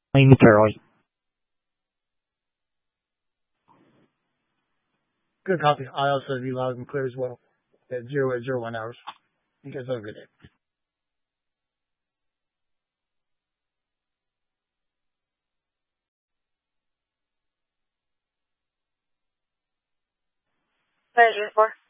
My name is Roy. Good copy. I also be loud and clear as well. At 0801 hours. You guys have a good day. Pleasure.